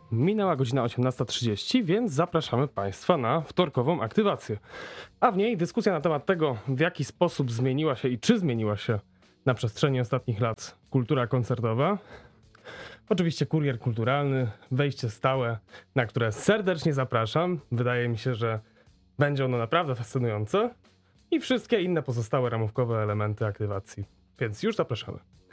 Minęła godzina 18:30, więc zapraszamy Państwa na wtorkową aktywację. A w niej dyskusja na temat tego, w jaki sposób zmieniła się i czy zmieniła się na przestrzeni ostatnich lat kultura koncertowa. Oczywiście kurier kulturalny, wejście stałe, na które serdecznie zapraszam. Wydaje mi się, że będzie ono naprawdę fascynujące. I wszystkie inne pozostałe ramówkowe elementy aktywacji. Więc już zapraszamy.